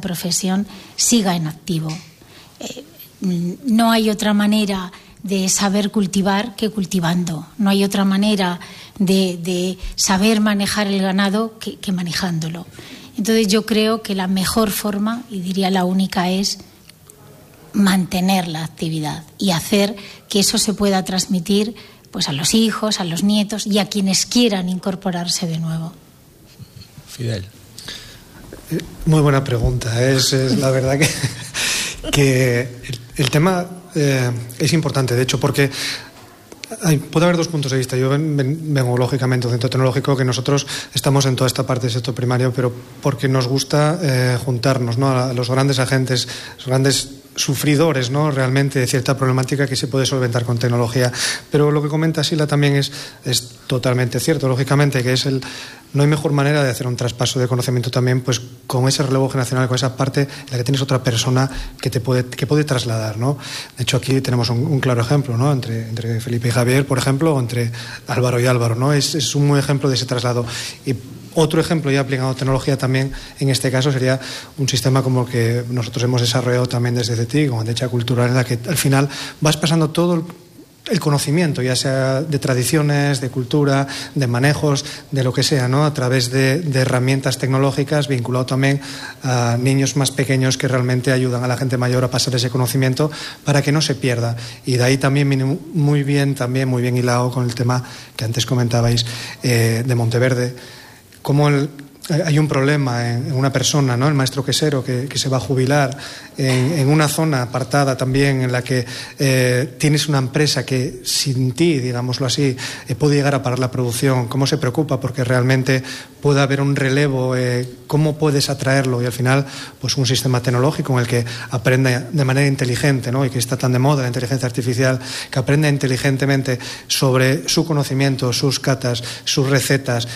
profesión siga en activo. No hay otra manera de saber cultivar que cultivando. No hay otra manera de saber manejar el ganado que manejándolo. Entonces yo creo que la mejor forma, y diría la única, es mantener la actividad y hacer que eso se pueda transmitir pues a los hijos, a los nietos y a quienes quieran incorporarse de nuevo. Fidel. Muy buena pregunta. Es la verdad que el tema es importante, de hecho, porque puede haber dos puntos de vista. Yo vengo lógicamente de un centro tecnológico, que nosotros estamos en toda esta parte del sector primario, pero porque nos gusta juntarnos, ¿no?, a los grandes agentes, los grandes sufridores, ¿no?, realmente de cierta problemática que se puede solventar con tecnología. Pero lo que comenta Sila también es totalmente cierto, lógicamente, que es no hay mejor manera de hacer un traspaso de conocimiento también, pues con ese relevo generacional, con esa parte en la que tienes otra persona que puede trasladar, ¿no? De hecho, aquí tenemos un claro ejemplo, ¿no?, entre Felipe y Javier, por ejemplo, o entre Álvaro y Álvaro, ¿no? Es un buen ejemplo de ese traslado. Y otro ejemplo, ya aplicando tecnología también, en este caso sería un sistema como el que nosotros hemos desarrollado también desde CETI, como Andecha Cultural, en la que al final vas pasando todo el conocimiento, ya sea de tradiciones, de cultura, de manejos, de lo que sea, ¿no?, a través de herramientas tecnológicas, vinculado también a niños más pequeños que realmente ayudan a la gente mayor a pasar ese conocimiento para que no se pierda. Y de ahí también viene muy bien hilado con el tema que antes comentabais de Monteverde. Como hay un problema en una persona, ¿no?, el maestro quesero que se va a jubilar en una zona apartada también, en la que tienes una empresa que sin ti, digámoslo así, puede llegar a parar la producción. ¿Cómo se preocupa? Porque realmente puede haber un relevo, ¿cómo puedes atraerlo? Y al final, pues un sistema tecnológico en el que aprenda de manera inteligente, ¿no?, y que está tan de moda la inteligencia artificial, que aprenda inteligentemente sobre su conocimiento, sus catas, sus recetas,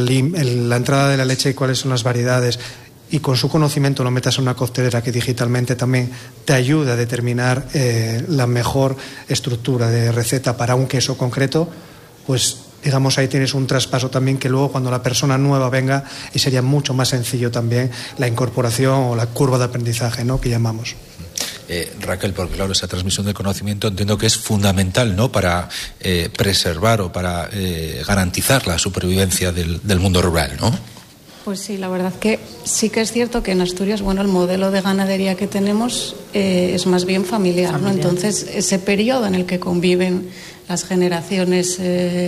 la entrada de la leche y cuáles son las variedades, y con su conocimiento lo metas en una coctelera que digitalmente también te ayuda a determinar la mejor estructura de receta para un queso concreto, pues digamos ahí tienes un traspaso también que luego cuando la persona nueva venga, y sería mucho más sencillo también la incorporación o la curva de aprendizaje, ¿no?, que llamamos. Raquel, porque claro, esa transmisión del conocimiento entiendo que es fundamental, ¿no?, para preservar o para garantizar la supervivencia del mundo rural, ¿no? Pues sí, la verdad que sí que es cierto que en Asturias, bueno, el modelo de ganadería que tenemos es más bien familiar, ¿no? Entonces, ese periodo en el que conviven las generaciones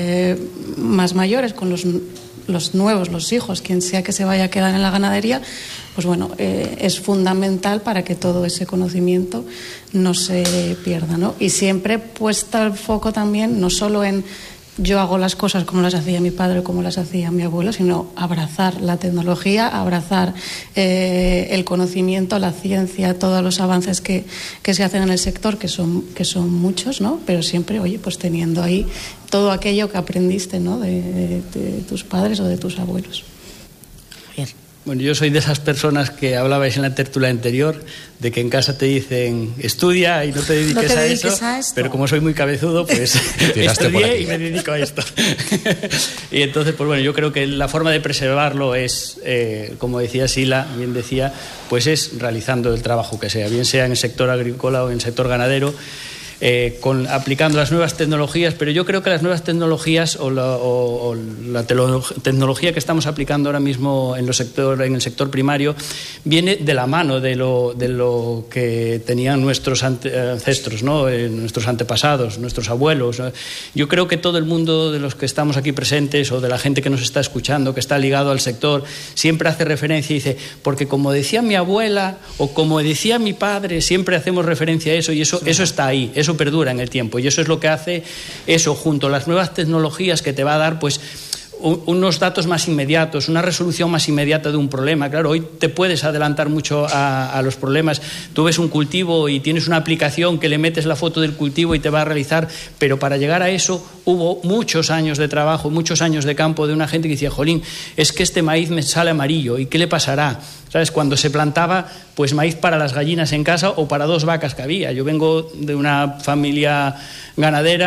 más mayores con los nuevos, los hijos, quien sea que se vaya a quedar en la ganadería, pues bueno, es fundamental para que todo ese conocimiento no se pierda, ¿no? Y siempre puesta el foco también, no solo en yo hago las cosas como las hacía mi padre o como las hacía mi abuelo, sino abrazar la tecnología, abrazar el conocimiento, la ciencia, todos los avances que se hacen en el sector, que son muchos, ¿no? Pero siempre, oye, pues teniendo ahí todo aquello que aprendiste, ¿no?, de tus padres o de tus abuelos. Bueno, yo soy de esas personas que hablabais en la tertulia anterior, de que en casa te dicen estudia y no te dediques a eso, pero como soy muy cabezudo, pues estudié y me dedico a esto. Y entonces, pues bueno, yo creo que la forma de preservarlo es, como decía Sila, bien decía, pues es realizando el trabajo que sea, bien sea en el sector agrícola o en el sector ganadero, aplicando las nuevas tecnologías, pero yo creo que las nuevas tecnologías o la tecnología que estamos aplicando ahora mismo en el sector primario viene de la mano de lo que tenían nuestros ancestros, ¿no?, nuestros antepasados, nuestros abuelos. Yo creo que todo el mundo de los que estamos aquí presentes o de la gente que nos está escuchando, que está ligado al sector, siempre hace referencia y dice, porque como decía mi abuela o como decía mi padre, siempre hacemos referencia a eso, y eso está ahí, eso perdura en el tiempo, y eso es lo que hace eso, junto a las nuevas tecnologías, que te va a dar pues unos datos más inmediatos, una resolución más inmediata de un problema. Claro, hoy te puedes adelantar mucho a los problemas. Tú ves un cultivo y tienes una aplicación que le metes la foto del cultivo y te va a realizar, pero para llegar a eso hubo muchos años de trabajo, muchos años de campo de una gente que decía, jolín, es que este maíz me sale amarillo, ¿y qué le pasará? ¿Sabes? Cuando se plantaba pues maíz para las gallinas en casa o para 2 vacas que había. Yo vengo de una familia ganadera,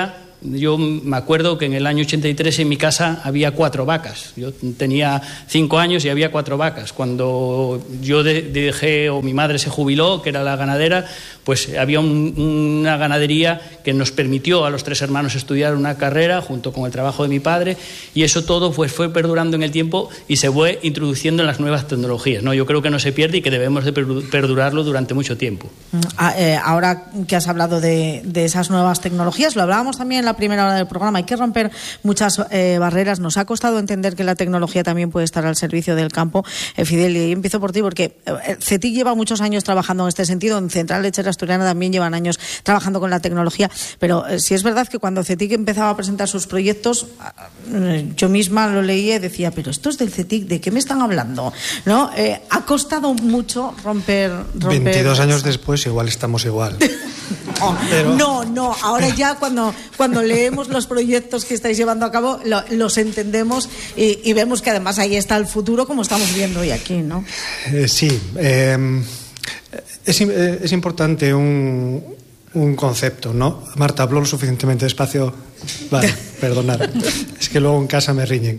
Yo me acuerdo que en el año 83 en mi casa había 4 vacas. Yo tenía 5 años y había 4 vacas. Cuando yo dejé, o mi madre se jubiló, que era la ganadera, pues había una ganadería que nos permitió a los 3 hermanos estudiar una carrera junto con el trabajo de mi padre, y eso todo pues fue perdurando en el tiempo y se fue introduciendo en las nuevas tecnologías, ¿no? Yo creo que no se pierde y que debemos de perdurarlo durante mucho tiempo. Ahora que has hablado de esas nuevas tecnologías, lo hablábamos también en la primera hora del programa, hay que romper muchas barreras. Nos ha costado entender que la tecnología también puede estar al servicio del campo. Fidel, y empiezo por ti, porque CETIC lleva muchos años trabajando en este sentido. En Central Lechera Asturiana también llevan años trabajando con la tecnología, pero sí es verdad que cuando CETIC empezaba a presentar sus proyectos, yo misma lo leía y decía, pero esto es del CETIC, ¿de qué me están hablando? ¿No? Ha costado mucho romper 22 años después igual estamos igual. Pero... No, ahora ya cuando leemos los proyectos que estáis llevando a cabo los entendemos y vemos que además ahí está el futuro, como estamos viendo hoy aquí, ¿no? Sí, es importante un concepto, ¿no? Marta, hablo lo suficientemente despacio. Vale, perdonad, es que luego en casa me riñen.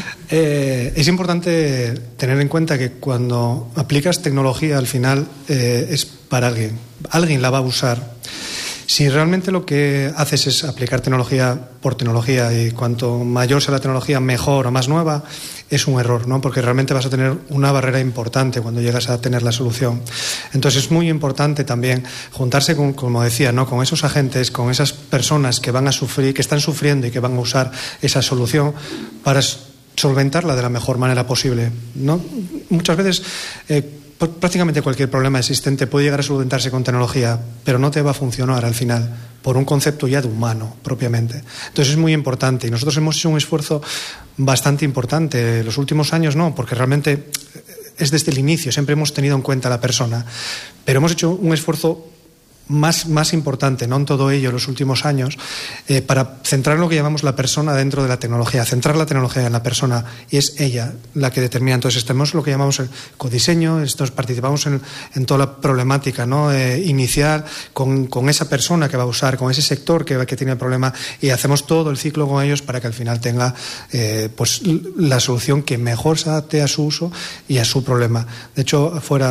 Es importante tener en cuenta que cuando aplicas tecnología, al final es para alguien la va a usar. Si realmente lo que haces es aplicar tecnología por tecnología, y cuanto mayor sea la tecnología, mejor o más nueva, es un error, ¿no? Porque realmente vas a tener una barrera importante cuando llegas a tener la solución. Entonces es muy importante también juntarse con, como decía, ¿no?, con esos agentes, con esas personas que van a sufrir, que están sufriendo y que van a usar esa solución para solventarla de la mejor manera posible, ¿no? Muchas veces prácticamente cualquier problema existente puede llegar a solventarse con tecnología, pero no te va a funcionar al final por un concepto ya de humano propiamente. Entonces es muy importante, y nosotros hemos hecho un esfuerzo bastante importante los últimos años, no, porque realmente es desde el inicio, siempre hemos tenido en cuenta a la persona, pero hemos hecho un esfuerzo más importante, no en todo ello, en los últimos años, para centrar lo que llamamos la persona dentro de la tecnología, centrar la tecnología en la persona, y es ella la que determina. Entonces tenemos lo que llamamos el codiseño, participamos en toda la problemática, ¿no?, inicial con esa persona que va a usar, con ese sector que tiene el problema, y hacemos todo el ciclo con ellos para que al final tenga pues la solución que mejor se adapte a su uso y a su problema. De hecho,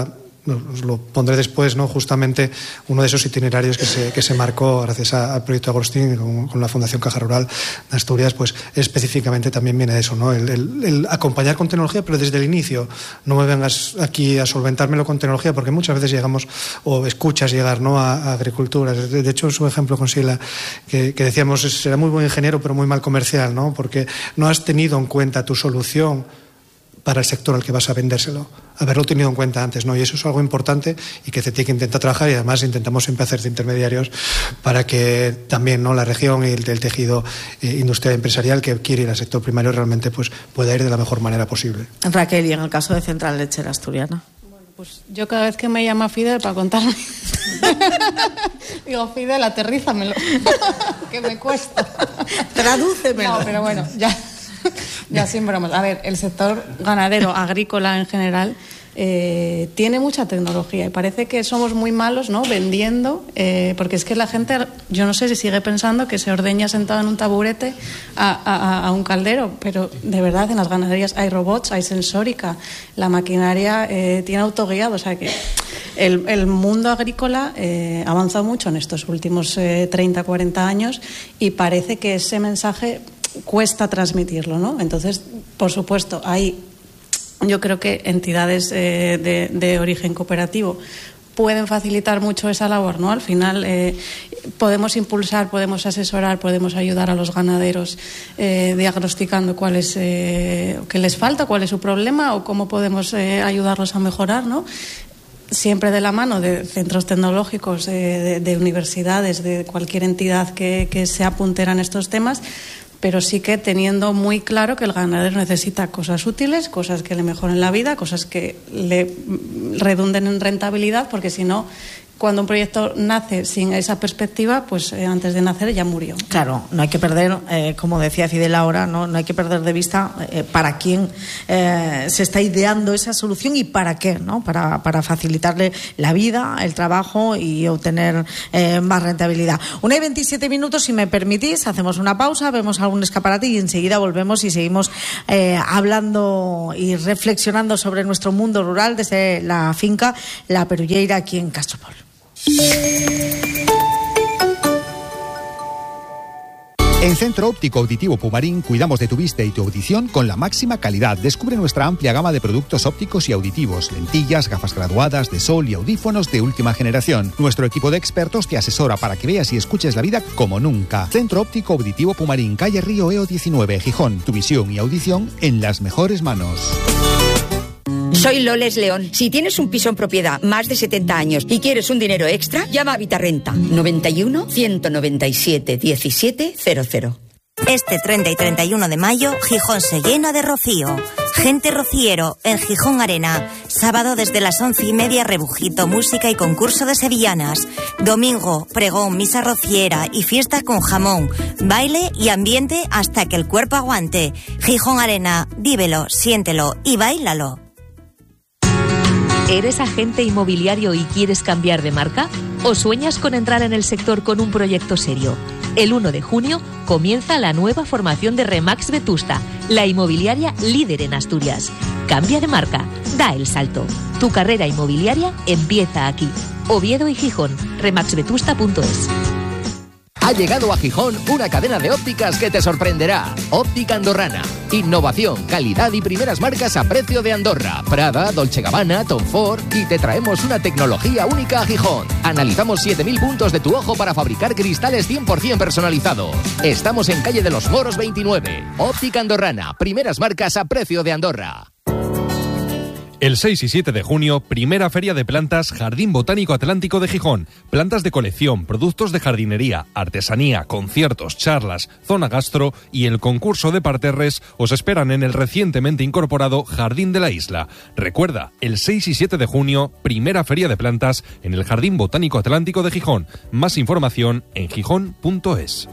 os lo pondré después, ¿no?, justamente uno de esos itinerarios que se marcó gracias al proyecto Agostín con la Fundación Caja Rural de Asturias, pues específicamente también viene de eso, ¿no?, el acompañar con tecnología, pero desde el inicio. No me vengas aquí a solventármelo con tecnología, porque muchas veces llegamos o escuchas llegar, ¿no?, a agricultura. De hecho, su ejemplo con Sila, que decíamos, será muy buen ingeniero pero muy mal comercial, ¿no?, porque no has tenido en cuenta tu solución para el sector al que vas a vendérselo, haberlo tenido en cuenta antes, ¿no? Y eso es algo importante y que CETIC intenta trabajar, y además intentamos siempre hacer de intermediarios para que también, ¿no?, la región y el tejido industrial y empresarial que quiere ir al sector primario realmente pues pueda ir de la mejor manera posible. Raquel, y en el caso de Central Lechera Asturiana. Bueno, pues yo cada vez que me llama Fidel para contarme digo, Fidel, aterrízamelo que me cuesta. Tradúcemelo. No, pero bueno, ya sin bromas. A ver, el sector ganadero, agrícola en general, tiene mucha tecnología y parece que somos muy malos, ¿no?, vendiendo, porque es que la gente, yo no sé si sigue pensando que se ordeña sentado en un taburete a un caldero, pero de verdad en las ganaderías hay robots, hay sensórica, la maquinaria tiene autoguiado, o sea que el mundo agrícola ha avanzado mucho en estos últimos 30, 40 años, y parece que ese mensaje cuesta transmitirlo, ¿no? Entonces, por supuesto, yo creo que entidades de origen cooperativo pueden facilitar mucho esa labor, ¿no? Al final podemos impulsar, podemos asesorar, podemos ayudar a los ganaderos diagnosticando cuál es qué les falta, cuál es su problema o cómo podemos ayudarlos a mejorar, ¿no? Siempre de la mano de centros tecnológicos, de universidades, de cualquier entidad que sea puntera en estos temas, pero sí que teniendo muy claro que el ganadero necesita cosas útiles, cosas que le mejoren la vida, cosas que le redunden en rentabilidad, porque si no, cuando un proyecto nace sin esa perspectiva, pues antes de nacer ya murió. Claro, no hay que perder, como decía Fidel ahora, no hay que perder de vista para quién se está ideando esa solución y para qué, ¿no? Para facilitarle la vida, el trabajo y obtener más rentabilidad. 1:27, si me permitís, hacemos una pausa, vemos algún escaparate y enseguida volvemos y seguimos hablando y reflexionando sobre nuestro mundo rural desde la finca La Perulleira aquí en Castropol. En Centro Óptico Auditivo Pumarín cuidamos de tu vista y tu audición con la máxima calidad. Descubre nuestra amplia gama de productos ópticos y auditivos, lentillas, gafas graduadas, de sol y audífonos de última generación. Nuestro equipo de expertos te asesora para que veas y escuches la vida como nunca. Centro Óptico Auditivo Pumarín, calle Río EO 19, Gijón. Tu visión y audición en las mejores manos. Soy Loles León. Si tienes un piso en propiedad, más de 70 años y quieres un dinero extra, llama a Vitarrenta. 91 197 1700. Este 30 y 31 de mayo, Gijón se llena de rocío. Gente rociero en Gijón Arena. Sábado desde las 11:30, rebujito, música y concurso de sevillanas. Domingo, pregón, misa rociera y fiesta con jamón, baile y ambiente hasta que el cuerpo aguante. Gijón Arena, vívelo, siéntelo y báilalo. ¿Eres agente inmobiliario y quieres cambiar de marca? ¿O sueñas con entrar en el sector con un proyecto serio? El 1 de junio comienza la nueva formación de Remax Vetusta, la inmobiliaria líder en Asturias. Cambia de marca, da el salto. Tu carrera inmobiliaria empieza aquí. Oviedo y Gijón, remaxvetusta.es. Ha llegado a Gijón una cadena de ópticas que te sorprenderá. Óptica Andorrana. Innovación, calidad y primeras marcas a precio de Andorra. Prada, Dolce & Gabbana, Tom Ford y te traemos una tecnología única a Gijón. Analizamos 7.000 puntos de tu ojo para fabricar cristales 100% personalizados. Estamos en calle de los Moros 29. Óptica Andorrana. Primeras marcas a precio de Andorra. El 6 y 7 de junio, primera feria de plantas Jardín Botánico Atlántico de Gijón. Plantas de colección, productos de jardinería, artesanía, conciertos, charlas, zona gastro y el concurso de parterres os esperan en el recientemente incorporado Jardín de la Isla. Recuerda, el 6 y 7 de junio, primera feria de plantas en el Jardín Botánico Atlántico de Gijón. Más información en gijón.es.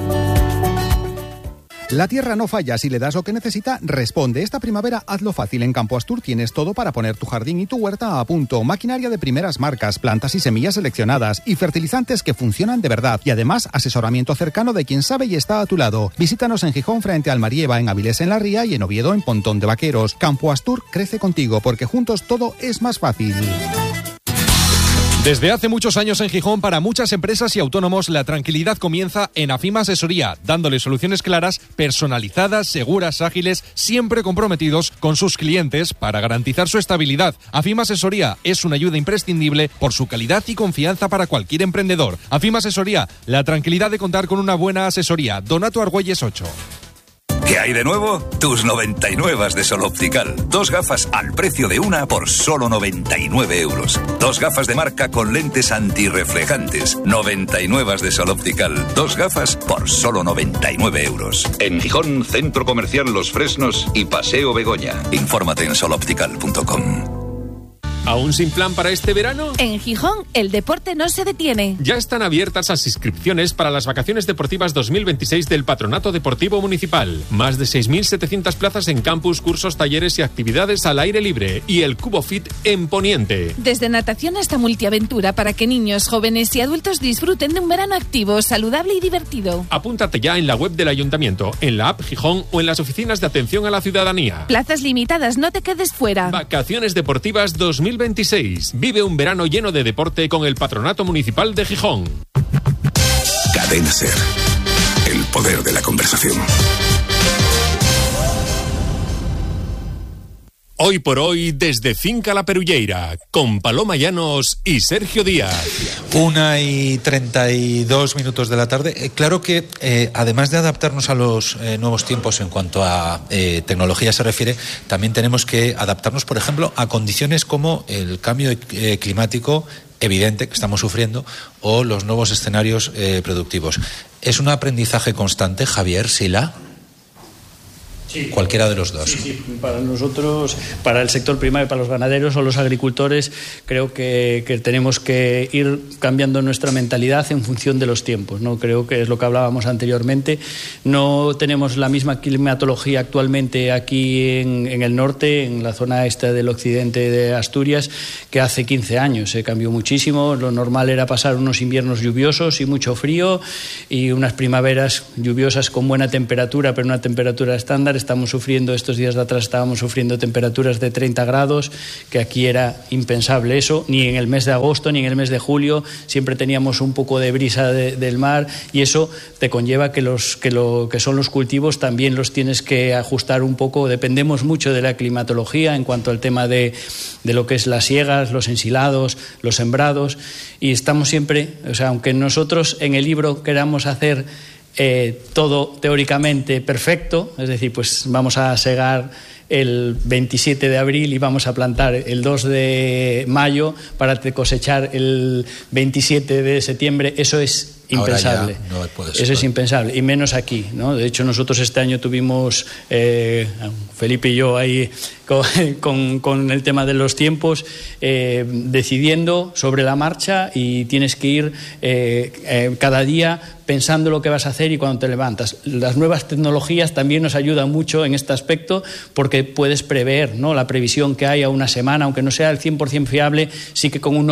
La tierra no falla, si le das lo que necesita, responde. Esta primavera hazlo fácil. En Campo Astur tienes todo para poner tu jardín y tu huerta a punto. Maquinaria de primeras marcas, plantas y semillas seleccionadas y fertilizantes que funcionan de verdad. Y además, asesoramiento cercano de quien sabe y está a tu lado. Visítanos en Gijón frente al Marieva, en Avilés en la Ría y en Oviedo en Pontón de Vaqueros. Campo Astur crece contigo porque juntos todo es más fácil. Desde hace muchos años en Gijón, para muchas empresas y autónomos, la tranquilidad comienza en AFIM Asesoría, dándole soluciones claras, personalizadas, seguras, ágiles, siempre comprometidos con sus clientes para garantizar su estabilidad. AFIM Asesoría es una ayuda imprescindible por su calidad y confianza para cualquier emprendedor. AFIM Asesoría, la tranquilidad de contar con una buena asesoría. Donato Argüelles 8. ¿Qué hay de nuevo? Tus 99 de Sol Optical. 2 gafas al precio de una por solo 99 euros. 2 gafas de marca con lentes antirreflejantes. 99 de Sol Optical. 2 gafas por solo 99 euros. En Gijón, Centro Comercial Los Fresnos y Paseo Begoña. Infórmate en soloptical.com. ¿Aún sin plan para este verano? En Gijón, el deporte no se detiene. Ya están abiertas las inscripciones para las vacaciones deportivas 2026 del Patronato Deportivo Municipal. Más de 6.700 plazas en campus, cursos, talleres y actividades al aire libre. Y el Cubo Fit en Poniente. Desde natación hasta multiaventura para que niños, jóvenes y adultos disfruten de un verano activo, saludable y divertido. Apúntate ya en la web del Ayuntamiento, en la app Gijón o en las oficinas de atención a la ciudadanía. Plazas limitadas, no te quedes fuera. Vacaciones deportivas 2026. Vive un verano lleno de deporte con el Patronato Municipal de Gijón. Cadena SER. El poder de la conversación. Hoy por hoy, desde Finca La Perulleira, con Paloma Llanos y Sergio Díaz. 1:32 de la tarde. Claro que, además de adaptarnos a los nuevos tiempos en cuanto a tecnología se refiere, también tenemos que adaptarnos, por ejemplo, a condiciones como el cambio climático evidente que estamos sufriendo o los nuevos escenarios productivos. ¿Es un aprendizaje constante, Javier Sila? cualquiera de los dos. Sí, para nosotros, para el sector primario, para los ganaderos o los agricultores, creo que tenemos que ir cambiando nuestra mentalidad en función de los tiempos, ¿no? Creo que es lo que hablábamos anteriormente. No tenemos la misma climatología actualmente aquí en el norte, en la zona esta del occidente de Asturias, que hace 15 años. Cambió muchísimo. Lo normal era pasar unos inviernos lluviosos y mucho frío y unas primaveras lluviosas con buena temperatura, pero una temperatura estándar. Estamos sufriendo, estos días de atrás estábamos sufriendo temperaturas de 30 grados, que aquí era impensable eso, ni en el mes de agosto ni en el mes de julio. Siempre teníamos un poco de brisa del mar, y eso te conlleva que lo que son los cultivos también los tienes que ajustar un poco. Dependemos mucho de la climatología en cuanto al tema de lo que es las siegas, los ensilados, los sembrados, y estamos siempre, o sea, aunque nosotros en el libro queramos hacer todo teóricamente perfecto, es decir, pues vamos a segar el 27 de abril y vamos a plantar el 2 de mayo para cosechar el 27 de septiembre, eso es impensable. No puede ser. Eso es impensable, y menos aquí, ¿no? De hecho, nosotros este año tuvimos, Felipe y yo ahí con el tema de los tiempos, decidiendo sobre la marcha, y tienes que ir cada día pensando lo que vas a hacer y cuando te levantas. Las nuevas tecnologías también nos ayudan mucho en este aspecto, porque puedes prever, ¿no?, la previsión que hay a una semana, aunque no sea el 100% fiable, sí que con un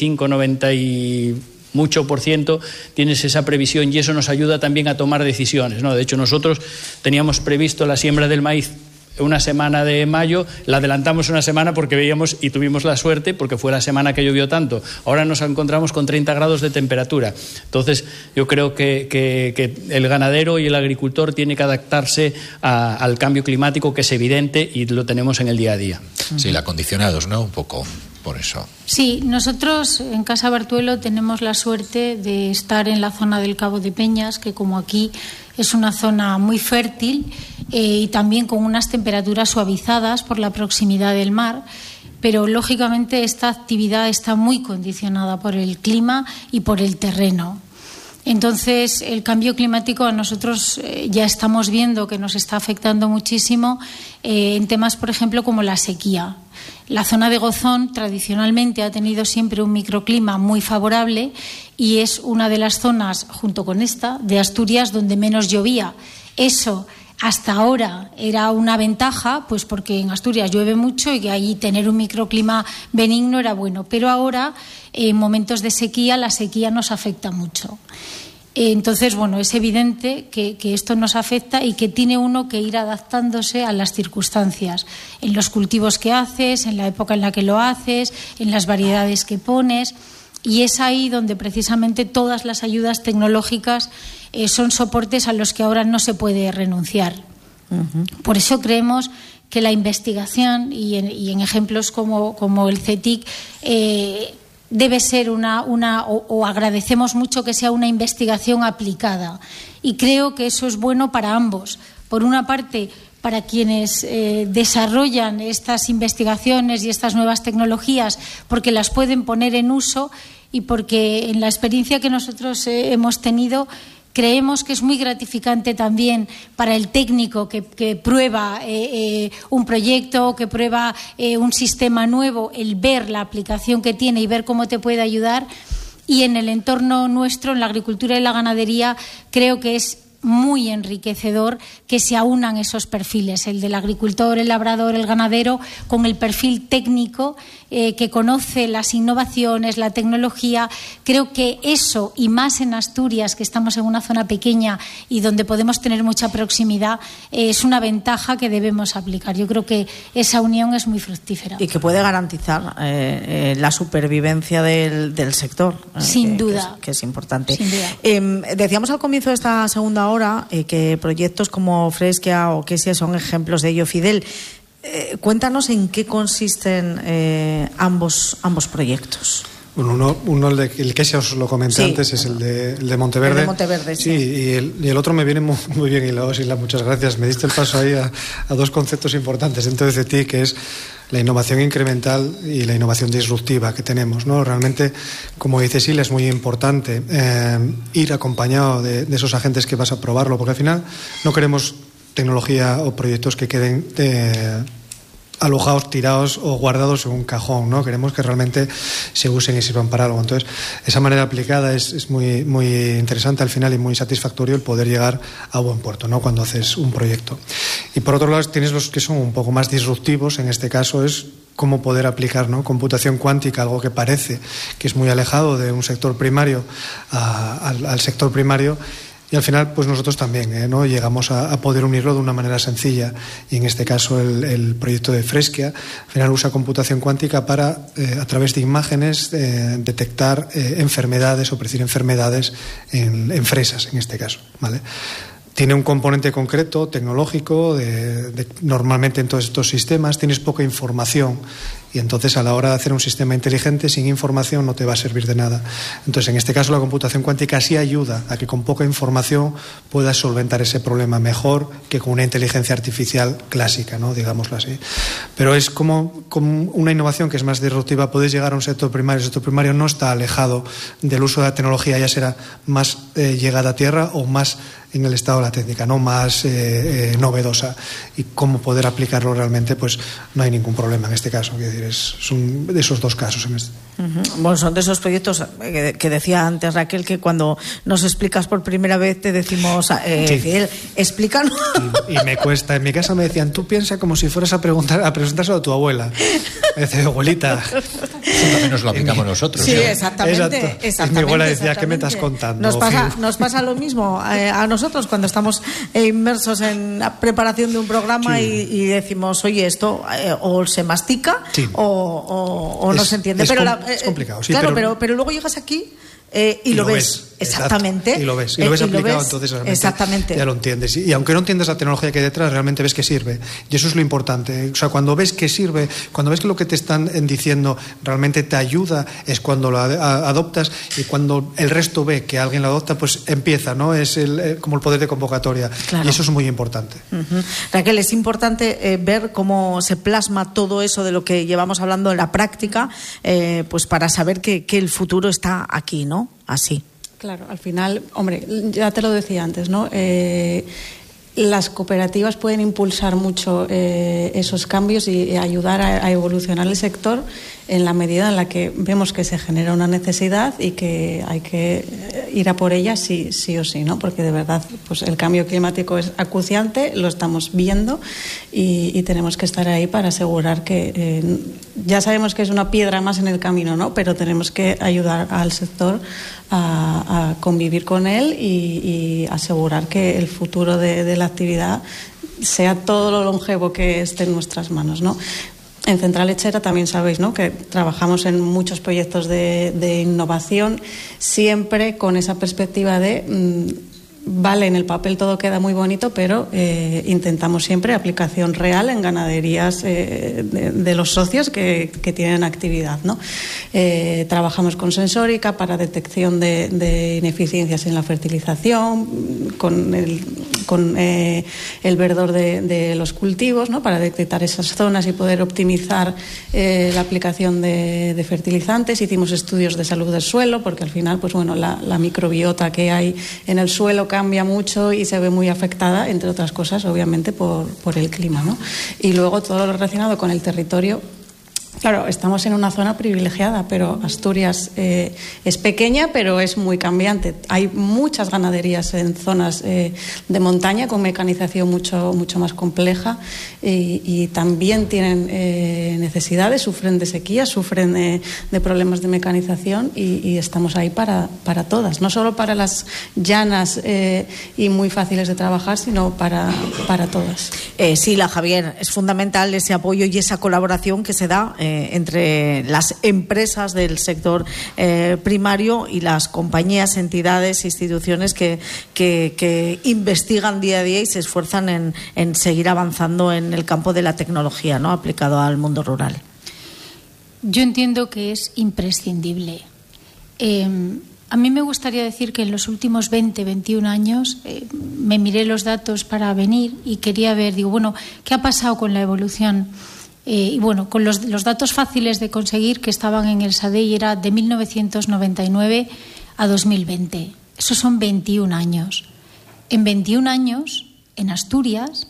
90 y mucho por ciento tienes esa previsión, y eso nos ayuda también a tomar decisiones, ¿no? De hecho, nosotros teníamos previsto la siembra del maíz una semana de mayo, la adelantamos una semana porque veíamos y tuvimos la suerte, porque fue la semana que llovió tanto. Ahora nos encontramos con 30 grados de temperatura. Entonces, yo creo que el ganadero y el agricultor tiene que adaptarse al cambio climático, que es evidente y lo tenemos en el día a día. Sí, acondicionados, ¿no? Un poco por eso. Sí, nosotros en Casa Bartuelo tenemos la suerte de estar en la zona del Cabo de Peñas, que como aquí es una zona muy fértil, y también con unas temperaturas suavizadas por la proximidad del mar, pero lógicamente esta actividad está muy condicionada por el clima y por el terreno. Entonces, el cambio climático a nosotros ya estamos viendo que nos está afectando muchísimo en temas, por ejemplo, como la sequía. La zona de Gozón tradicionalmente ha tenido siempre un microclima muy favorable, y es una de las zonas, junto con esta, de Asturias donde menos llovía. Eso hasta ahora era una ventaja, pues porque en Asturias llueve mucho y que ahí tener un microclima benigno era bueno. Pero ahora, en momentos de sequía, la sequía nos afecta mucho. Entonces, bueno, es evidente que esto nos afecta y que tiene uno que ir adaptándose a las circunstancias, en los cultivos que haces, en la época en la que lo haces, en las variedades que pones. Y es ahí donde precisamente todas las ayudas tecnológicas son soportes a los que ahora no se puede renunciar. Por eso creemos que la investigación, y en ejemplos como el CETIC, debe ser o agradecemos mucho que sea una investigación aplicada, y creo que eso es bueno para ambos. Por una parte, para quienes desarrollan estas investigaciones y estas nuevas tecnologías, porque las pueden poner en uso, y porque en la experiencia que nosotros hemos tenido, creemos que es muy gratificante también para el técnico que prueba un proyecto, que prueba un sistema nuevo, el ver la aplicación que tiene y ver cómo te puede ayudar. Y en el entorno nuestro, en la agricultura y la ganadería, creo que es muy enriquecedor que se aunan esos perfiles, el del agricultor, el labrador, el ganadero, con el perfil técnico que conoce las innovaciones, la tecnología. Creo que eso, y más en Asturias, que estamos en una zona pequeña y donde podemos tener mucha proximidad, es una ventaja que debemos aplicar. Yo creo que esa unión es muy fructífera. Y que puede garantizar la supervivencia del sector. Sin duda. Que es importante. Sin duda. Decíamos al comienzo de esta segunda hora que proyectos como Fresquia o Quesia son ejemplos de ello. Fidel, cuéntanos en qué consisten ambos proyectos. Bueno, el Quesia os lo comenté antes, es el de Monteverde. El de Monteverde, sí. Y el otro me viene muy bien hilado, Isla, muchas gracias. Me diste el paso ahí a dos conceptos importantes dentro de ti, que es la innovación incremental y la innovación disruptiva que tenemos, ¿no? Realmente, como dice Isla, es muy importante ir acompañado de esos agentes que vas a probarlo, porque al final no queremos tecnología o proyectos que queden alojados, tirados o guardados en un cajón, ¿no? Queremos que realmente se usen y sirvan para algo. Entonces, esa manera aplicada es muy, muy interesante al final y muy satisfactorio el poder llegar a buen puerto, ¿no? Cuando haces un proyecto. Y por otro lado tienes los que son un poco más disruptivos. En este caso es cómo poder aplicar, ¿no? Computación cuántica, algo que parece que es muy alejado de un sector primario al sector primario. Y al final, pues nosotros también, ¿no? Llegamos a poder unirlo de una manera sencilla. Y en este caso, el proyecto de Freskia, al final usa computación cuántica para, a través de imágenes, detectar enfermedades o predecir enfermedades en fresas, en este caso, ¿vale? Tiene un componente concreto, tecnológico, normalmente en todos estos sistemas tienes poca información y entonces a la hora de hacer un sistema inteligente sin información no te va a servir de nada. Entonces en este caso la computación cuántica sí ayuda a que con poca información puedas solventar ese problema mejor que con una inteligencia artificial clásica, ¿no? Digámoslo así. Pero es como una innovación que es más disruptiva. Puedes llegar a un sector primario. El sector primario no está alejado del uso de la tecnología, ya será más llegada a tierra o más en el estado de la técnica, no más novedosa, y cómo poder aplicarlo realmente, pues no hay ningún problema en este caso. Quiero decir, son de esos dos casos en este. Bueno, son de esos proyectos que decía antes Raquel, que cuando nos explicas por primera vez te decimos, Fidel, explícanos. Y me cuesta. En mi casa me decían, tú piensa como si fueras a presentárselo a tu abuela. Me dice, abuelita. Eso también nos lo aplicamos nosotros. Sí, exactamente. Y mi abuela decía, ¿qué me estás contando? Nos pasa lo mismo a nosotros cuando estamos inmersos en la preparación de un programa y decimos, oye, esto o se mastica o no se entiende. Es complicado, sí. Claro, pero luego llegas aquí y lo ves. Exactamente. Exacto. Y lo ves aplicado, entonces realmente exactamente. Ya lo entiendes. Y aunque no entiendas la tecnología que hay detrás, realmente ves que sirve. Y eso es lo importante. O sea, cuando ves que sirve, cuando ves que lo que te están diciendo realmente te ayuda, es cuando lo adoptas, y cuando el resto ve que alguien lo adopta, pues empieza, ¿no? Es como el poder de convocatoria. Claro. Y eso es muy importante. Raquel, es importante ver cómo se plasma todo eso de lo que llevamos hablando en la práctica, pues para saber que el futuro está aquí, ¿no? Así. Claro, al final, hombre, ya te lo decía antes, ¿no? Las cooperativas pueden impulsar mucho esos cambios y ayudar a evolucionar el sector en la medida en la que vemos que se genera una necesidad y que hay que ir a por ella sí o sí, ¿no? Porque de verdad, pues el cambio climático es acuciante, lo estamos viendo y tenemos que estar ahí para asegurar que ya sabemos que es una piedra más en el camino, ¿no? Pero tenemos que ayudar al sector a convivir con él y asegurar que el futuro de la actividad sea todo lo longevo que esté en nuestras manos, ¿no? En Central Lechera también sabéis, ¿no?, que trabajamos en muchos proyectos de innovación, siempre con esa perspectiva de vale, en el papel todo queda muy bonito, pero intentamos siempre aplicación real en ganaderías de los socios que tienen actividad, ¿no? Trabajamos con sensórica para detección de ineficiencias en la fertilización, con el verdor de los cultivos, ¿no?, para detectar esas zonas y poder optimizar la aplicación de fertilizantes. Hicimos estudios de salud del suelo, porque al final, pues bueno, la microbiota que hay en el suelo cambia mucho y se ve muy afectada, entre otras cosas, obviamente, por el clima, ¿no? Y luego todo lo relacionado con el territorio. Claro, estamos en una zona privilegiada, pero Asturias es pequeña, pero es muy cambiante. Hay muchas ganaderías en zonas de montaña con mecanización mucho más compleja y también tienen necesidades, sufren de sequía, sufren de problemas de mecanización y estamos ahí para todas, no solo para las llanas y muy fáciles de trabajar, sino para todas. Sí, Javier, es fundamental ese apoyo y esa colaboración que se da entre las empresas del sector primario y las compañías, entidades, instituciones que investigan día a día y se esfuerzan en seguir avanzando en el campo de la tecnología, ¿no?, aplicado al mundo rural. Yo entiendo que es imprescindible. A mí me gustaría decir que en los últimos 20, 21 años me miré los datos para venir y quería ver, digo, bueno, ¿qué ha pasado con la evolución? Y bueno, con los datos fáciles de conseguir que estaban en el SADEI era de 1999 a 2020. Esos son 21 años. En 21 años en Asturias,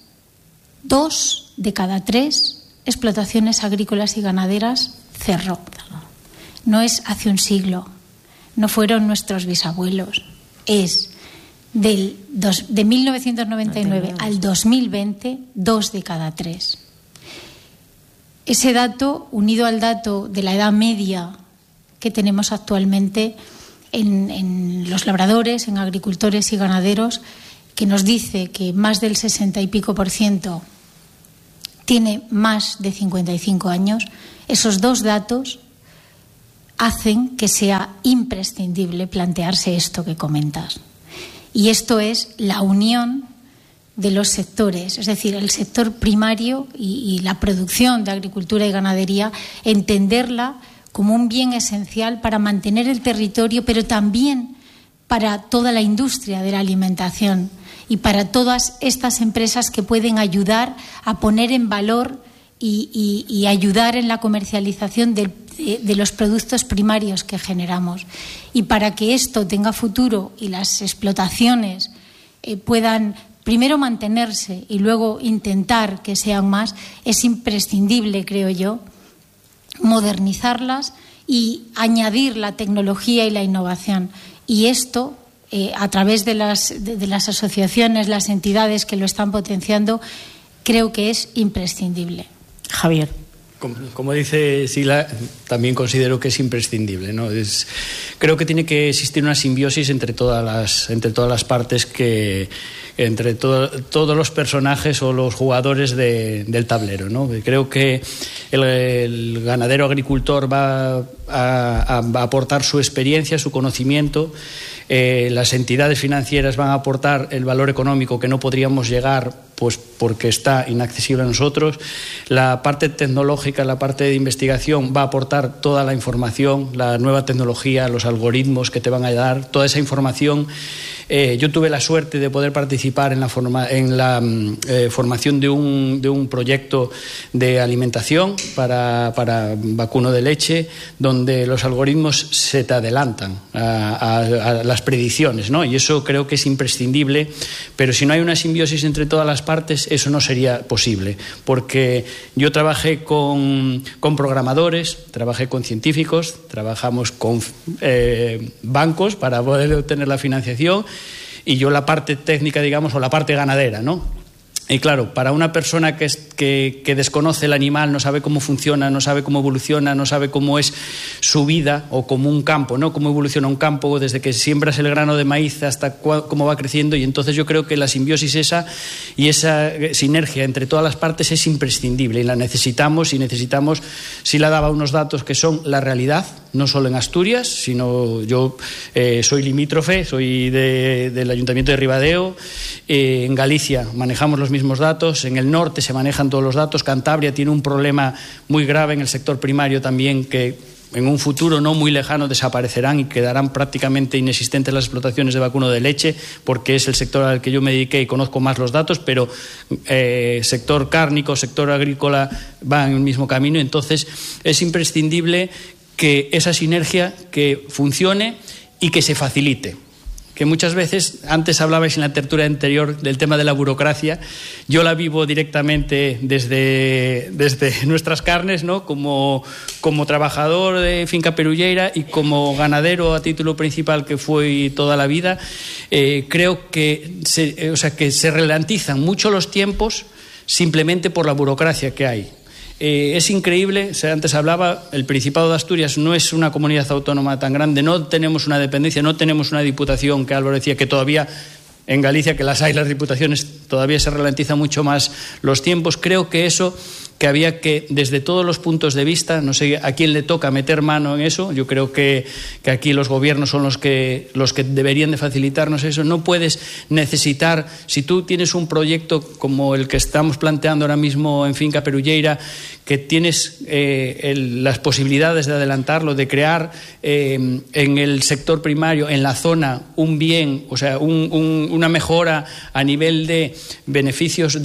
2 de cada 3 explotaciones agrícolas y ganaderas cerró. No es hace un siglo, no fueron nuestros bisabuelos, es de 1999 al 2020, 2 de cada 3. Ese dato, unido al dato de la edad media que tenemos actualmente en los labradores, en agricultores y ganaderos, que nos dice que más del 60 y pico % tiene más de 55 años, esos 2 datos hacen que sea imprescindible plantearse esto que comentas. Y esto es la unión de los sectores, es decir, el sector primario y la producción de agricultura y ganadería, entenderla como un bien esencial para mantener el territorio, pero también para toda la industria de la alimentación y para todas estas empresas que pueden ayudar a poner en valor y ayudar en la comercialización de los productos primarios que generamos. Y para que esto tenga futuro y las explotaciones puedan primero mantenerse y luego intentar que sean más, es imprescindible, creo yo, modernizarlas y añadir la tecnología y la innovación. Y esto, a través de las asociaciones, las entidades que lo están potenciando, creo que es imprescindible. Javier. Como dice Sila, también considero que es imprescindible, ¿no? Creo que tiene que existir una simbiosis entre todas las partes, entre todos los personajes o los jugadores del tablero, ¿no? Creo que el ganadero agricultor va a aportar su experiencia, su conocimiento. Las entidades financieras van a aportar el valor económico que no podríamos llegar, pues porque está inaccesible a nosotros. La parte tecnológica, la parte de investigación va a aportar toda la información, la nueva tecnología, los algoritmos que te van a dar, toda esa información. Yo tuve la suerte de poder participar en la formación de un proyecto de alimentación para vacuno de leche, donde los algoritmos se te adelantan a las predicciones, ¿no? Y eso creo que es imprescindible, pero si no hay una simbiosis entre todas las partes, eso no sería posible, porque yo trabajé con programadores, trabajé con científicos, trabajamos con bancos para poder obtener la financiación, y yo la parte técnica, digamos, o la parte ganadera, ¿no? Y claro, para una persona que desconoce el animal, no sabe cómo funciona, no sabe cómo evoluciona, no sabe cómo es su vida, o como un campo, ¿no? Cómo evoluciona un campo desde que siembras el grano de maíz hasta cómo va creciendo. Y entonces yo creo que la simbiosis esa y esa sinergia entre todas las partes es imprescindible, y la necesitamos, Sila daba unos datos que son la realidad, no solo en Asturias, sino yo soy limítrofe, soy del Ayuntamiento de Ribadeo. En Galicia manejamos los mismos datos, en el norte se manejan todos los datos. Cantabria tiene un problema muy grave en el sector primario también, que en un futuro no muy lejano desaparecerán y quedarán prácticamente inexistentes las explotaciones de vacuno de leche, porque es el sector al que yo me dediqué y conozco más los datos, pero sector cárnico, sector agrícola va en el mismo camino. Entonces es imprescindible que esa sinergia que funcione y que se facilite. Que muchas veces, antes hablabais en la tertulia anterior del tema de la burocracia, yo la vivo directamente desde nuestras carnes, ¿no? Como trabajador de finca perulleira y como ganadero a título principal que fui toda la vida. Creo que se ralentizan mucho los tiempos simplemente por la burocracia que hay. Es increíble, antes hablaba, el Principado de Asturias no es una comunidad autónoma tan grande, no tenemos una dependencia, no tenemos una diputación, que Álvaro decía que todavía en Galicia, que las diputaciones, todavía se ralentizan mucho más los tiempos. Creo que eso, que había que, desde todos los puntos de vista, no sé a quién le toca meter mano en eso, yo creo que aquí los gobiernos son los que deberían de facilitarnos eso. No puedes necesitar, si tú tienes un proyecto como el que estamos planteando ahora mismo en Finca Perulleira, que tienes las posibilidades de adelantarlo, de crear en el sector primario, en la zona, un bien, o sea, una mejora a nivel de beneficios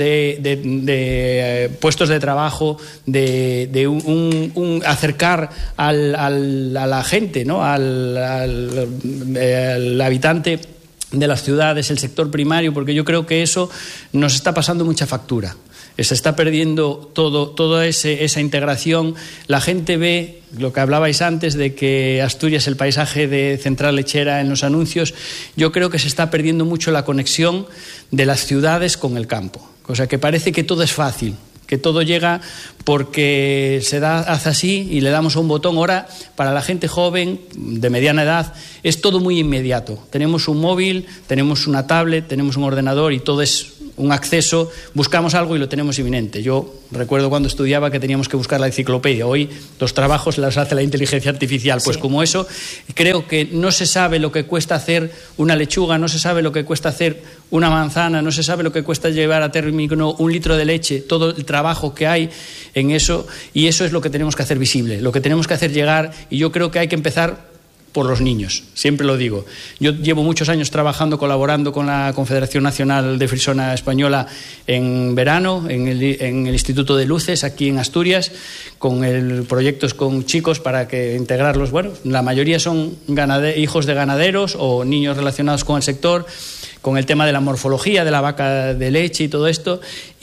de puestos de trabajo, de un acercar a la gente, ¿no? al habitante de las ciudades, el sector primario, porque yo creo que eso nos está pasando mucha factura. Se está perdiendo toda esa integración. La gente ve lo que hablabais antes de que Asturias, el paisaje de Central Lechera en los anuncios. Yo creo que se está perdiendo mucho la conexión de las ciudades con el campo. O sea, que parece que todo es fácil, que todo llega porque hace así y le damos a un botón. Ahora, para la gente joven, de mediana edad, es todo muy inmediato. Tenemos un móvil, tenemos una tablet, tenemos un ordenador y todo es un acceso, buscamos algo y lo tenemos inminente. Yo recuerdo cuando estudiaba que teníamos que buscar la enciclopedia. Hoy los trabajos los hace la inteligencia artificial. Pues como eso, creo que no se sabe lo que cuesta hacer una lechuga, no se sabe lo que cuesta hacer una manzana, no se sabe lo que cuesta llevar a término 1 litro de leche, todo el trabajo que hay en eso, y eso es lo que tenemos que hacer visible, lo que tenemos que hacer llegar, y yo creo que hay que empezar por los niños, siempre lo digo. Yo llevo muchos años colaborando con la Confederación Nacional de Frisona Española en verano, en el Instituto de Luces, aquí en Asturias, con proyectos con chicos para que integrarlos. Bueno, la mayoría son hijos de ganaderos o niños relacionados con el sector, con el tema de la morfología de la vaca de leche y todo esto,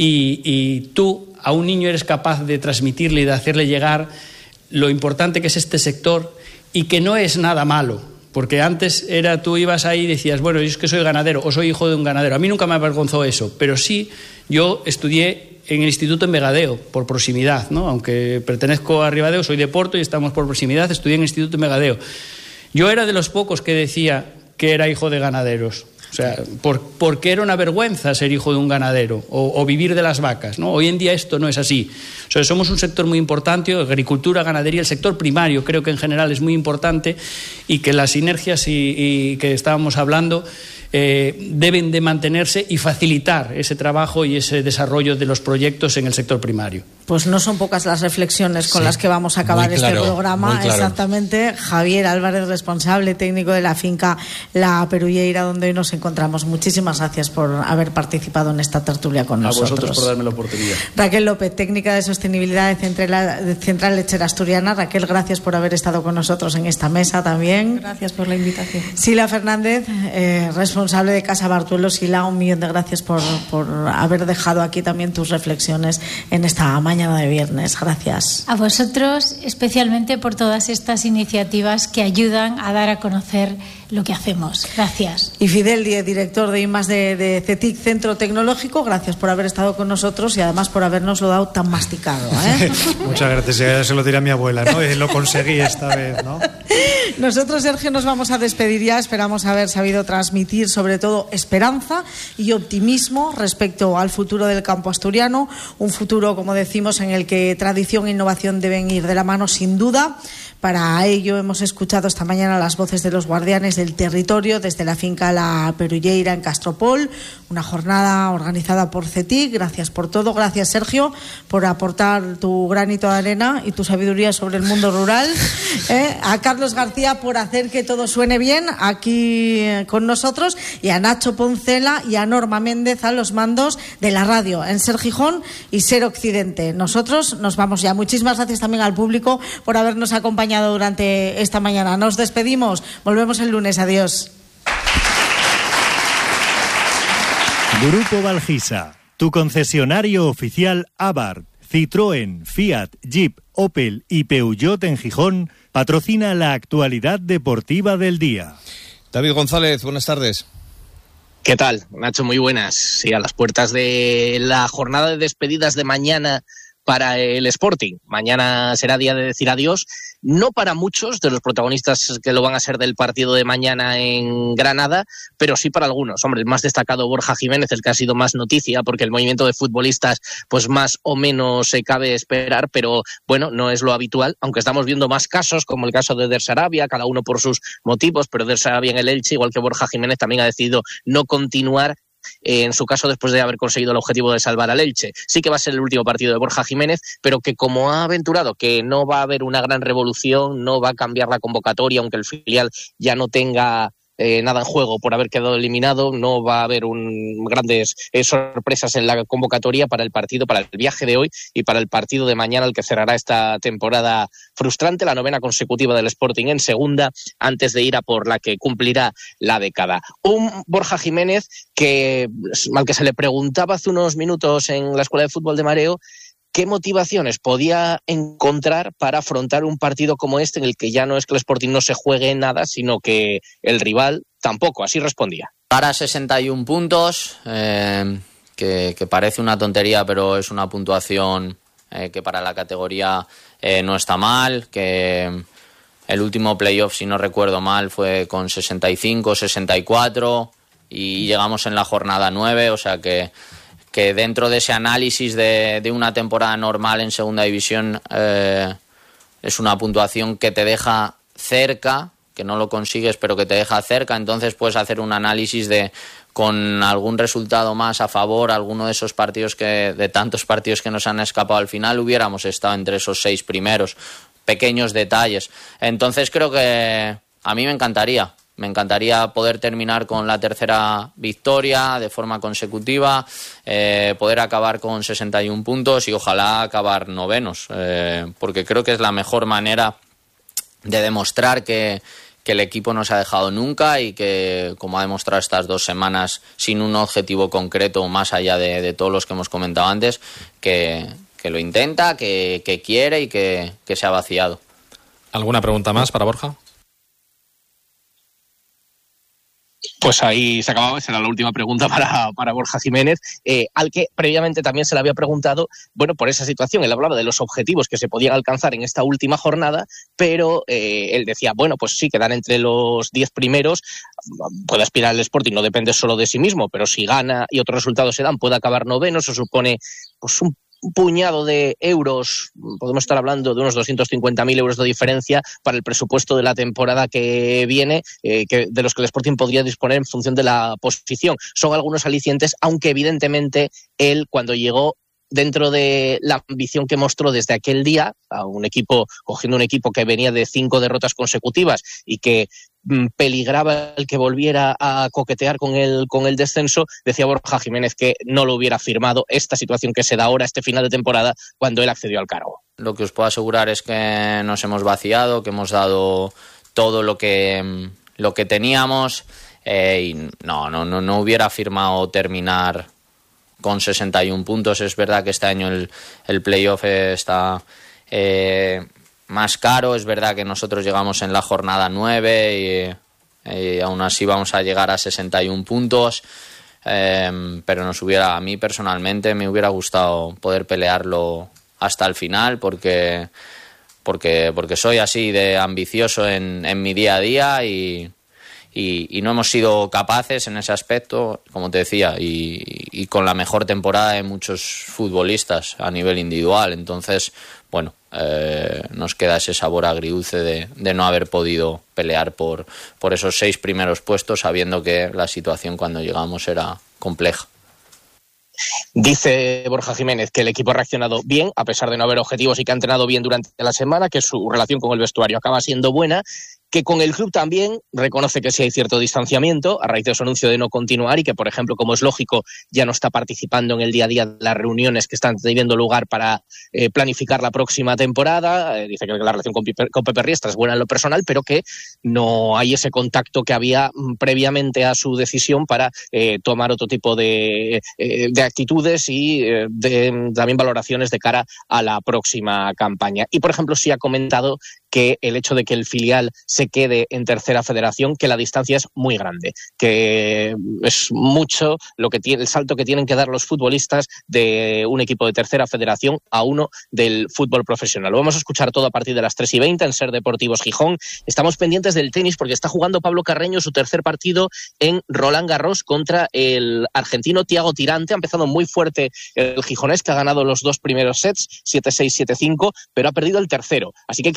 y tú a un niño eres capaz de transmitirle y de hacerle llegar lo importante que es este sector, y que no es nada malo, porque antes tú ibas ahí y decías, bueno, yo es que soy ganadero o soy hijo de un ganadero. A mí nunca me avergonzó eso, pero sí, yo estudié en el instituto en Vegadeo, por proximidad, ¿no? Aunque pertenezco a Ribadeo, soy de Porto y estamos por proximidad, estudié en el instituto en Vegadeo. Yo era de los pocos que decía que era hijo de ganaderos. O sea, porque era una vergüenza ser hijo de un ganadero o vivir de las vacas, ¿no? Hoy en día esto no es así. O sea, somos un sector muy importante, agricultura, ganadería, el sector primario creo que en general es muy importante, y que las sinergias y que estábamos hablando deben de mantenerse y facilitar ese trabajo y ese desarrollo de los proyectos en el sector primario. Pues no son pocas las reflexiones con las que vamos a acabar este programa. Exactamente. Javier Álvarez, responsable técnico de la finca La Perulleira, donde hoy nos encontramos. Muchísimas gracias por haber participado en esta tertulia con nosotros. A vosotros por darme la oportunidad. Raquel López, técnica de sostenibilidad de Central Lechera Asturiana. Raquel, gracias por haber estado con nosotros en esta mesa también. Gracias por la invitación. Sila Fernández, responsable de Casa Bartuelo. Sila, 1.000.000 de gracias por haber dejado aquí también tus reflexiones en esta mañana de viernes. Gracias. A vosotros, especialmente por todas estas iniciativas que ayudan a dar a conocer lo que hacemos. Gracias. Y Fidel Díez, director de I+D de CETIC, Centro Tecnológico, gracias por haber estado con nosotros y además por habernoslo dado tan masticado, ¿eh? Muchas gracias. Ya se lo diré a mi abuela, ¿no? Lo conseguí esta vez, ¿no? Nosotros, Sergio, nos vamos a despedir ya. Esperamos haber sabido transmitir sobre todo esperanza y optimismo respecto al futuro del campo asturiano, un futuro, como decimos, en el que tradición e innovación deben ir de la mano sin duda. Para ello hemos escuchado esta mañana las voces de los guardianes del territorio desde la finca La Perulleira en Castropol, una jornada organizada por CETIC. Gracias por todo. Gracias, Sergio, por aportar tu granito de arena y tu sabiduría sobre el mundo rural. A Carlos García por hacer que todo suene bien aquí con nosotros, y a Nacho Poncela y a Norma Méndez a los mandos de la radio en Ser Gijón y Ser Occidente. Nosotros nos vamos ya. Muchísimas gracias también al público por habernos acompañado durante esta mañana. Nos despedimos. Volvemos el lunes. Adiós. Grupo Valgisa, tu concesionario oficial Abarth, Citroën, Fiat, Jeep, Opel y Peugeot en Gijón, patrocina la actualidad deportiva del día. David González, buenas tardes. ¿Qué tal, Nacho? Muy buenas. Sí, a las puertas de la jornada de despedidas de mañana para el Sporting. Mañana será día de decir adiós, no para muchos de los protagonistas que lo van a ser del partido de mañana en Granada, pero sí para algunos. Hombre, el más destacado Borja Jiménez, el que ha sido más noticia, porque el movimiento de futbolistas pues más o menos se cabe esperar, pero bueno, no es lo habitual, aunque estamos viendo más casos, como el caso de Eder Sarabia, cada uno por sus motivos, pero Eder Sarabia en el Elche, igual que Borja Jiménez, también ha decidido no continuar en su caso después de haber conseguido el objetivo de salvar al Elche. Sí que va a ser el último partido de Borja Jiménez, pero que como ha aventurado que no va a haber una gran revolución, no va a cambiar la convocatoria, aunque el filial ya no tenga nada en juego por haber quedado eliminado, no va a haber grandes sorpresas en la convocatoria para el partido, para el viaje de hoy y para el partido de mañana, el que cerrará esta temporada frustrante, la 9ª consecutiva del Sporting en segunda, antes de ir a por la que cumplirá la década. Un Borja Jiménez que, al que se le preguntaba hace unos minutos en la Escuela de Fútbol de Mareo, ¿qué motivaciones podía encontrar para afrontar un partido como este, en el que ya no es que el Sporting no se juegue nada, sino que el rival tampoco? Así respondía. Para 61 puntos, que parece una tontería, pero es una puntuación que para la categoría no está mal, que el último playoff, si no recuerdo mal, fue con 65, 64 y llegamos en la jornada 9, o sea que dentro de ese análisis de una temporada normal en segunda división es una puntuación que te deja cerca, que no lo consigues pero que te deja cerca, entonces puedes hacer un análisis de con algún resultado más a favor, alguno de esos partidos de tantos partidos que nos han escapado al final, hubiéramos estado entre esos 6 primeros, pequeños detalles. Entonces creo que a mí me encantaría poder terminar con la 3ª victoria de forma consecutiva, poder acabar con 61 puntos y ojalá acabar 9º, porque creo que es la mejor manera de demostrar que el equipo no se ha dejado nunca y que, como ha demostrado estas 2 semanas, sin un objetivo concreto más allá de todos los que hemos comentado antes, que lo intenta, que quiere y que se ha vaciado. ¿Alguna pregunta más para Borja? Pues ahí se acababa, esa era la última pregunta para Borja Jiménez, al que previamente también se le había preguntado, bueno, por esa situación. Él hablaba de los objetivos que se podían alcanzar en esta última jornada, pero él decía, bueno, pues sí, quedar entre los 10 primeros, puede aspirar al Sporting, no depende solo de sí mismo, pero si gana y otros resultados se dan, puede acabar 9º, eso supone pues un puñado de euros, podemos estar hablando de unos 250.000 euros de diferencia para el presupuesto de la temporada que viene, de los que el Sporting podría disponer en función de la posición. Son algunos alicientes, aunque evidentemente él, cuando llegó, dentro de la ambición que mostró desde aquel día, cogiendo un equipo que venía de 5 derrotas consecutivas y que peligraba el que volviera a coquetear con el descenso, decía Borja Jiménez que no lo hubiera firmado esta situación que se da ahora, este final de temporada, cuando él accedió al cargo. Lo que os puedo asegurar es que nos hemos vaciado, que hemos dado todo lo que teníamos, y no hubiera firmado terminar con 61 puntos. Es verdad que este año el playoff está más caro, es verdad que nosotros llegamos en la jornada 9 y aún así vamos a llegar a 61 puntos, pero a mí personalmente me hubiera gustado poder pelearlo hasta el final porque soy así de ambicioso en mi día a día y no hemos sido capaces en ese aspecto, como te decía, y con la mejor temporada de muchos futbolistas a nivel individual. Entonces, bueno, nos queda ese sabor agridulce de no haber podido pelear por esos 6 primeros puestos, sabiendo que la situación cuando llegamos era compleja. Dice Borja Jiménez que el equipo ha reaccionado bien, a pesar de no haber objetivos, y que ha entrenado bien durante la semana, que su relación con el vestuario acaba siendo buena, que con el club también reconoce que sí hay cierto distanciamiento a raíz de su anuncio de no continuar y que, por ejemplo, como es lógico, ya no está participando en el día a día de las reuniones que están teniendo lugar para planificar la próxima temporada. Dice que la relación con Pepe Riestra es buena en lo personal, pero que no hay ese contacto que había previamente a su decisión para tomar otro tipo de actitudes y también valoraciones de cara a la próxima campaña. Y, por ejemplo, sí ha comentado que el hecho de que el filial se quede en tercera federación, que la distancia es muy grande, que es mucho el salto que tienen que dar los futbolistas de un equipo de tercera federación a uno del fútbol profesional. Lo vamos a escuchar todo a partir de las 3:20 en Ser Deportivos Gijón. Estamos pendientes del tenis porque está jugando Pablo Carreño su tercer partido en Roland Garros contra el argentino Thiago Tirante. Ha empezado muy fuerte el gijonés, que ha ganado los 2 primeros sets, 7-6, 7-5, pero ha perdido el tercero. Así que quizás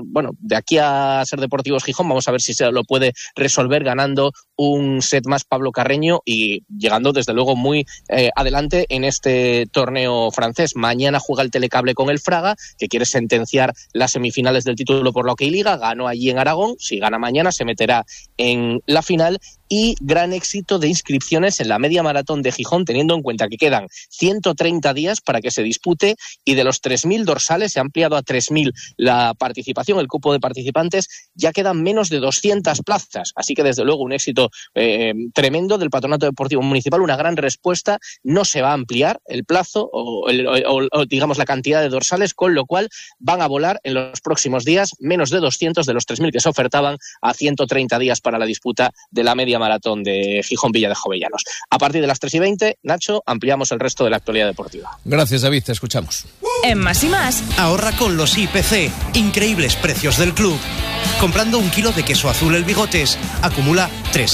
bueno, de aquí a Ser Deportivos Gijón, vamos a ver si se lo puede resolver ganando un set más Pablo Carreño y llegando desde luego muy adelante en este torneo francés. Mañana juega el Telecable con el Fraga, que quiere sentenciar las semifinales del título por la OK Liga, ganó allí en Aragón, si gana mañana se meterá en la final. Y gran éxito de inscripciones en la media maratón de Gijón, teniendo en cuenta que quedan 130 días para que se dispute y de los 3.000 dorsales se ha ampliado a 3.000 la participación, el cupo de participantes, ya quedan menos de 200 plazas. Así que desde luego un éxito tremendo del Patronato Deportivo Municipal, una gran respuesta. No se va a ampliar el plazo o digamos la cantidad de dorsales, con lo cual van a volar en los próximos días menos de 200 de los 3.000 que se ofertaban a 130 días para la disputa de la media maratón de Gijón Villa de Jovellanos. A partir de las 3:20, Nacho, ampliamos el resto de la actualidad deportiva. Gracias, David, te escuchamos. En Más y Más, ahorra con los IPC, increíbles precios del club. Comprando 1 kilo de queso azul El Bigotes, acumula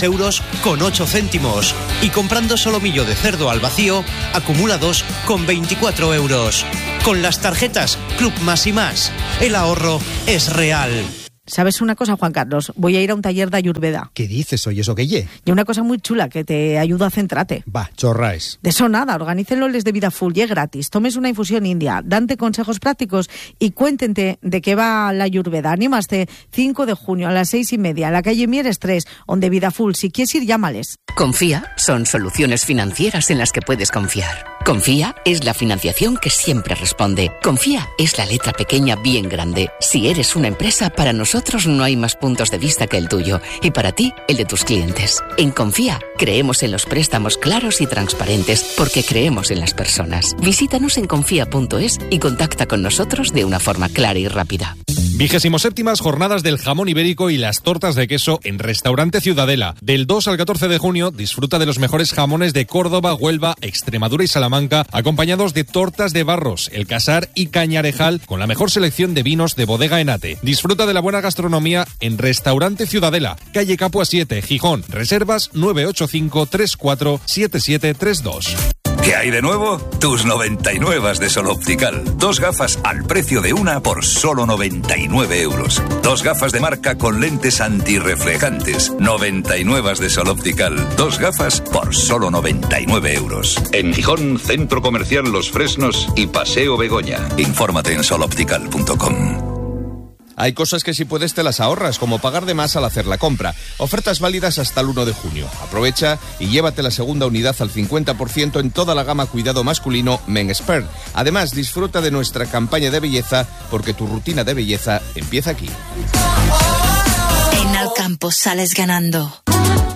3,08 €. Y comprando solomillo de cerdo al vacío, acumula 2,24 €. Con las tarjetas Club Más y Más, el ahorro es real. ¿Sabes una cosa, Juan Carlos? Voy a ir a un taller de Ayurveda. ¿Qué dices? Oye, ¿eso qué ye? Y una cosa muy chula que te ayuda a centrarte. Va, chorráis. De eso nada, organícenlo les de Vida Full y es gratis. Tomes una infusión india, dante consejos prácticos y cuéntente de qué va la Ayurveda. Anímaste 5 de junio a las 6:30 en la calle Mieres 3, donde Vida Full. Si quieres ir, llámales. Confía son soluciones financieras en las que puedes confiar. Confía es la financiación que siempre responde. Confía es la letra pequeña bien grande. Si eres una empresa, para nosotros no hay más puntos de vista que el tuyo y para ti, el de tus clientes. En Confía creemos en los préstamos claros y transparentes porque creemos en las personas. Visítanos en confía.es y contacta con nosotros de una forma clara y rápida. 27ª Jornadas del Jamón Ibérico y las tortas de queso en Restaurante Ciudadela. Del 2 al 14 de junio disfruta de los mejores jamones de Córdoba, Huelva, Extremadura y Salamanca, acompañados de tortas de Barros, El Casar y Cañarejal, con la mejor selección de vinos de Bodega Enate. Disfruta de la buena gastronomía en Restaurante Ciudadela, calle Capua 7, Gijón. Reservas 985 34 7732. ¿Qué hay de nuevo? Tus 99 de Sol Optical. 2 gafas al precio de una por solo 99 €. 2 gafas de marca con lentes antirreflejantes. 99 de Sol Optical. 2 gafas por solo 99 €. En Gijón, Centro Comercial Los Fresnos y Paseo Begoña. Infórmate en soloptical.com. Hay cosas que si puedes te las ahorras, como pagar de más al hacer la compra. Ofertas válidas hasta el 1 de junio. Aprovecha y llévate la segunda unidad al 50% en toda la gama cuidado masculino Menspert. Además, disfruta de nuestra campaña de belleza, porque tu rutina de belleza empieza aquí. en Alcampo sales ganando.